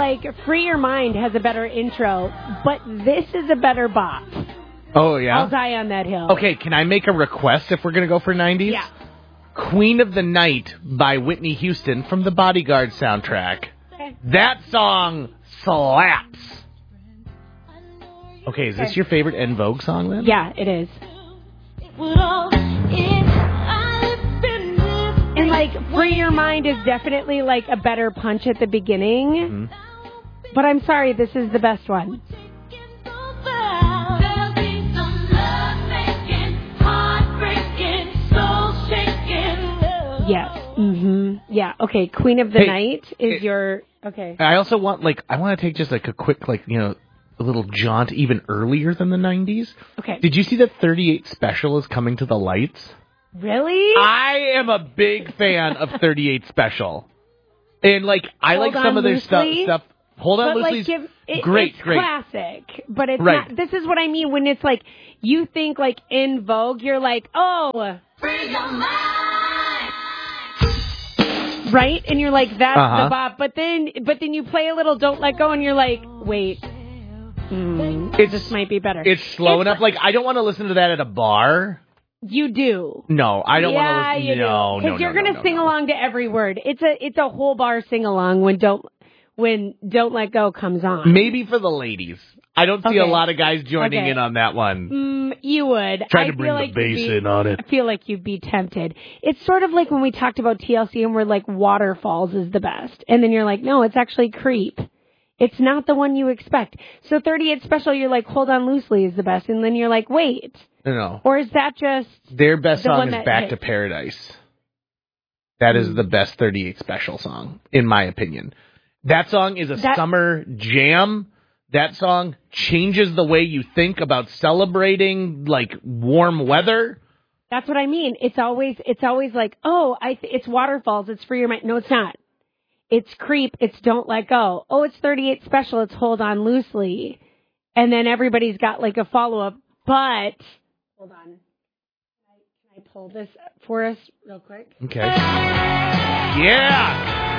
like Free Your Mind has a better intro, but this is a better bop. Oh, yeah? I'll die on that hill. Okay, can I make a request if we're going to go for 90s? Yeah. Queen of the Night by Whitney Houston from the Bodyguard soundtrack. Okay. That song slaps. Okay, is this your favorite En Vogue song then? Yeah, it is. And like Free Your Mind is definitely like a better punch at the beginning. Mm-hmm. But I'm sorry, this is the best one. Yes. Mm-hmm. Yeah. Okay. Queen of the Night is your... Okay. I also want, I want to take just like a quick, a little jaunt even earlier than the 90s. Okay. Did you see that 38 Special is coming to the lights? Really? I am a big fan of 38 Special. And, I like some of their stuff. Hold on, Loosely's great. It's classic, but it's right. not. This is what I mean when it's like, you think En Vogue, you're like, oh. Free your mind. Right? And you're like, that's the bop. But then you play a little Don't Let Go and you're like, wait. This might be better. It's slow enough. I don't want to listen to that at a bar. You do. No, I don't want to listen. No, because you're going to sing along to every word. It's a whole bar sing along when Don't Let Go comes on. Maybe for the ladies. I don't see a lot of guys joining in on that one. You would. Try to bring the bass in on it. I feel like you'd be tempted. It's sort of like when we talked about TLC and we're like, Waterfalls is the best. And then you're like, no, it's actually Creep. It's not the one you expect. So 38 Special, you're like, Hold On Loosely is the best. And then you're like, wait. No. Or is that just... Their best song is Back to Paradise. That is the best 38 Special song, in my opinion. That song is a summer jam. That song changes the way you think about celebrating, warm weather. That's what I mean. It's always like, oh, it's Waterfalls. It's Free Your Mind. No, it's not. It's Creep. It's Don't Let Go. Oh, it's 38 Special. It's Hold On Loosely. And then everybody's got a follow-up. But, hold on. Can I pull this for us real quick? Okay. Yeah!